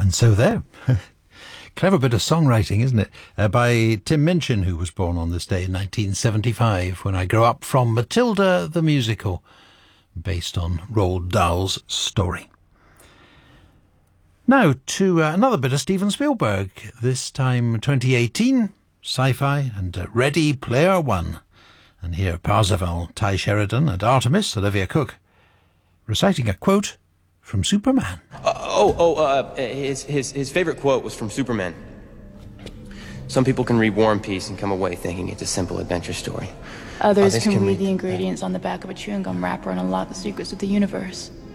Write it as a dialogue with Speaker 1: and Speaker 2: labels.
Speaker 1: And so there. Clever bit of songwriting, isn't it? By Tim Minchin, who was born on this day in 1975, When I Grow Up, from Matilda the Musical, based on Roald Dahl's story. Now to another bit of Steven Spielberg, this time 2018, sci-fi and Ready Player One. And here Parzival, Ty Sheridan and Artemis, Olivia Cook, reciting a quote from Superman.
Speaker 2: His favorite quote was from Superman. Some people can read War and Peace and come away thinking it's a simple adventure story.
Speaker 3: Others can read the ingredients on the back of a chewing gum wrapper and unlock the secrets of the universe.